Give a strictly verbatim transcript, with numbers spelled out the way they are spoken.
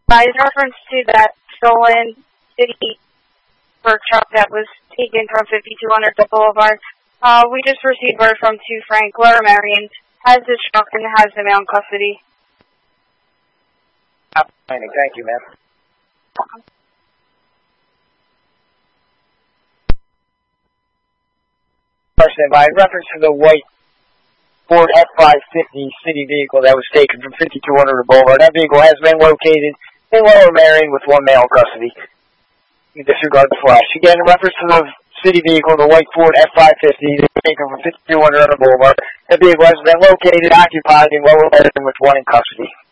Uh, in reference to that stolen city work truck that was taken from fifty-two hundred Boulevard, uh, we just received word from two Frank Laura Marion has this truck and has him in custody. Thank you, ma'am. Question by reference to the white Ford F five fifty city vehicle that was taken from fifty-two hundred Boulevard. That vehicle has been located in Lower Marion with one male custody. You disregard the flash. Again, in reference to the city vehicle, the white Ford F five fifty taken from fifty-two hundred Boulevard. That vehicle has been located, occupied in Lower Marion with one in custody.